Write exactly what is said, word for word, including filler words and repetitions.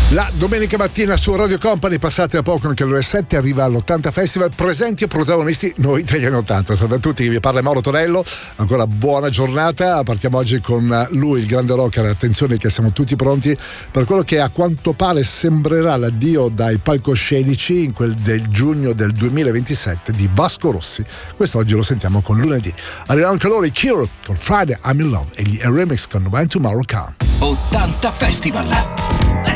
La domenica mattina su Radio Company, passate a poco anche alle sette, arriva all'ottanta Festival, presenti e protagonisti noi degli anni ottanta. Salve a tutti, vi parla Mauro Tonello, ancora buona giornata. Partiamo oggi con lui, il grande rocker. Attenzione che siamo tutti pronti per quello che a quanto pare sembrerà l'addio dai palcoscenici in quel del giugno del duemilaventisette di Vasco Rossi. Quest'oggi lo sentiamo con Lunedì. Arrivano anche loro i Cure con Friday I'm in Love e gli remix con When Tomorrow Comes. ottanta Festival.